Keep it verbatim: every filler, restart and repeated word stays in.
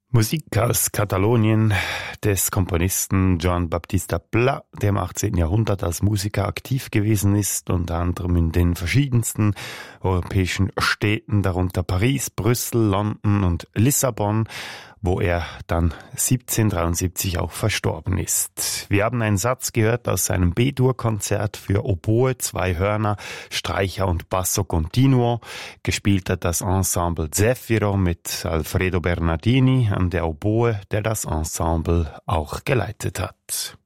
Musik aus Katalonien des Komponisten Joan Baptista Pla, der im achtzehnten. Jahrhundert als Musiker aktiv gewesen ist, unter anderem in den verschiedensten europäischen Städten, darunter Paris, Brüssel, London und Lissabon, wo er dann siebzehnhundertdreiundsiebzig auch verstorben ist. Wir haben einen Satz gehört aus seinem B-Dur-Konzert für Oboe, zwei Hörner, Streicher und Basso Continuo. Gespielt hat das Ensemble Zeffiro mit Alfredo Bernardini an der Oboe, der das Ensemble auch geleitet hat.